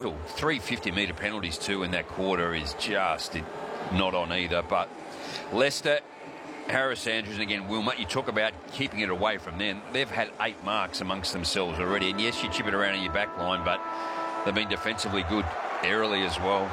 tackle. 3 50-metre penalties too in that quarter is just not on either. But Leicester, Harris Andrews, and again Wilmot, you talk about keeping it away from them. They've had 8 marks amongst themselves already. And yes, you chip it around in your back line, but they've been defensively good early as well.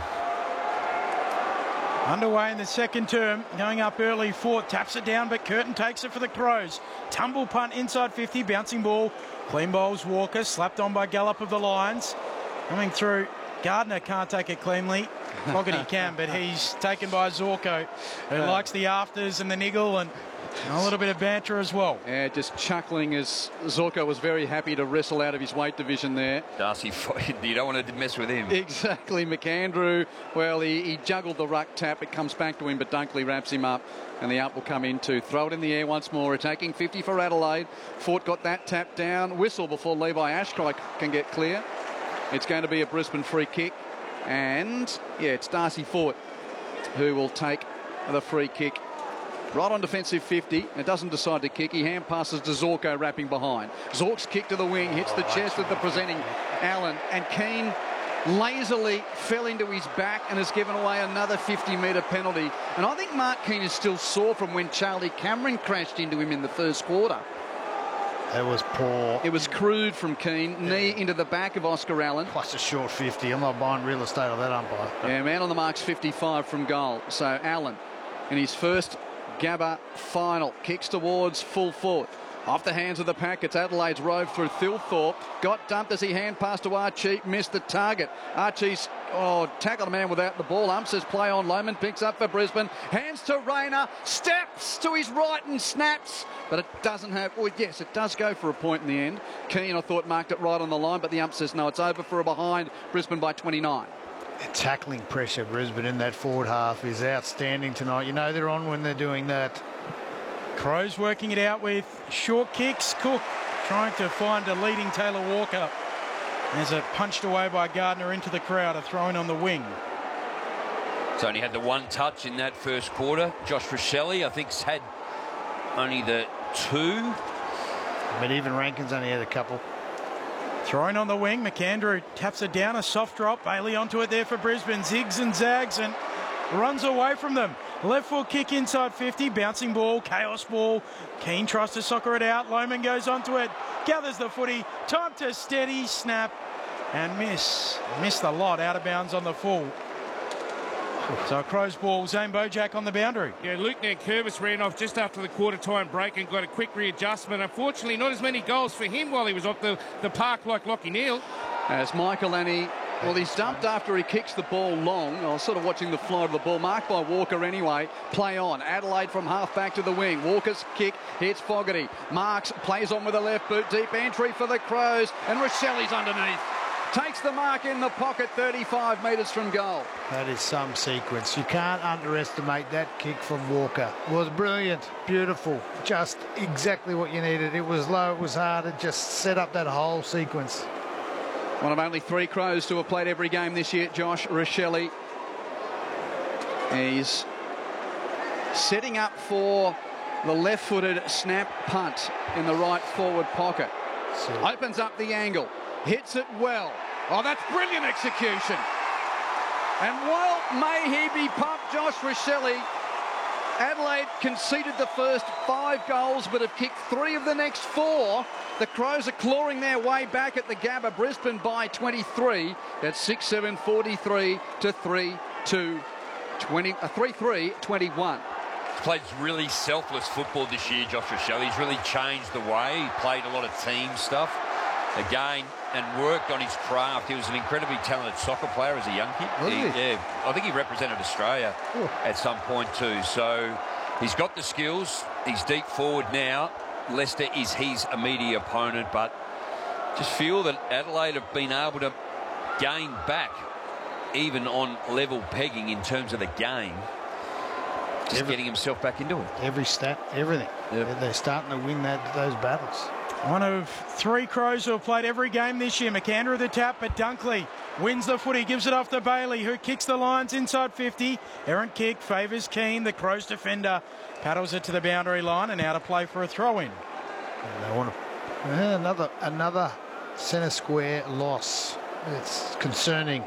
Underway in the second term, going up early. Fort taps it down, but Curtin takes it for the Crows. Tumble punt inside 50, bouncing ball. Clean bowls Walker, slapped on by Gallup of the Lions. Coming through, Gardner can't take it cleanly. Fogarty can, but he's taken by Zorko, who likes the afters and the niggle and a little bit of banter as well. Yeah, just chuckling as Zorko was very happy to wrestle out of his weight division there. Darcy, you don't want to mess with him. Exactly. McAndrew, well, he juggled the ruck tap. It comes back to him, but Dunkley wraps him up, and the up will come in to throw it in the air once more. Attacking 50 for Adelaide. Fort got that tap down. Whistle before Levi Ashcroft can get clear. It's going to be a Brisbane free kick. And, yeah, it's Darcy Fort who will take the free kick. Right on defensive 50. It doesn't decide to kick. He hand passes to Zorko wrapping behind. Zork's kick to the wing, hits the chest of the presenting Allen. And Keane lazily fell into his back and has given away another 50-metre penalty. And I think Mark Keane is still sore from when Charlie Cameron crashed into him in the first quarter. That was poor. It was crude from Keane. Knee into the back of Oscar Allen. Plus a short 50. I'm not buying real estate on that umpire. Yeah, man on the mark's 55 from goal. So Allen in his first Gabba final kicks towards full Fort. Off the hands of the pack, it's Adelaide's rove through Thilthorpe. Got dumped as he hand passed to Archie, missed the target. Archie's tackled a man without the ball. Ump says play on. Lohman picks up for Brisbane. Hands to Rayner, steps to his right and snaps. But it doesn't have, yes, it does go for a point in the end. Keane, I thought, marked it right on the line, but the ump says no, it's over for a behind. Brisbane by 29. The tackling pressure, Brisbane, in that forward half is outstanding tonight. You know they're on when they're doing that. Crows working it out with short kicks. Cook trying to find a leading Taylor Walker. There's a punched away by Gardner into the crowd, a throw-in on the wing. He's only had the one touch in that first quarter. Josh Rochelle, I think, has had only the 2. But even Rankin's only had a couple. Throwing on the wing, McAndrew taps it down, a soft drop. Bailey onto it there for Brisbane. Zigs and zags and runs away from them. Left foot kick inside 50, bouncing ball, chaos ball. Keane tries to soccer it out. Lohman goes onto it, gathers the footy. Time to steady, snap, and miss. Missed a lot, out of bounds on the full. So a Crows ball, Zane Bojack on the boundary. Yeah, Luke Nankervis ran off just after the quarter-time break and got a quick readjustment. Unfortunately, not as many goals for him while he was off the park like Lachie Neale. As Michael Annie, well, he's dumped after he kicks the ball long. I was sort of watching the fly of the ball, marked by Walker anyway. Play on. Adelaide from half back to the wing. Walker's kick hits Fogarty. Marks plays on with a left boot. Deep entry for the Crows. And Rochelle's underneath. Takes the mark in the pocket, 35 metres from goal. That is some sequence. You can't underestimate that kick from Walker. It was brilliant, beautiful, just exactly what you needed. It was low, it was hard, it just set up that whole sequence. One of only 3 Crows to have played every game this year, Josh Rochelle. He's setting up for the left-footed snap punt in the right forward pocket. Opens up the angle, hits it well. Oh, that's brilliant execution. And well may he be pumped, Josh Rochelle. Adelaide conceded the first 5 goals, but have kicked 3 of the next 4. The Crows are clawing their way back at the Gabba. Brisbane by 23. That's 6-7, 43 to 3-2, 3-3-21. He's played really selfless football this year, Josh Rochelle. He's really changed the way. He played a lot of team stuff again and worked on his craft. He was an incredibly talented soccer player as a young kid. Yeah, I think he represented Australia at some point too. So he's got the skills. He's deep forward now. Leicester is his immediate opponent, but just feel that Adelaide have been able to gain back even on level pegging in terms of the game. Just getting himself back into it. Every stat, everything. Yep. They're starting to win those battles. One of 3 Crows who have played every game this year. McAndrew the tap, but Dunkley wins the footy, gives it off to Bailey, who kicks the Lions inside 50. Errant kick, favours Keane, the Crows defender. Paddles it to the boundary line and out of play for a throw-in. They want to, another centre square loss. It's concerning.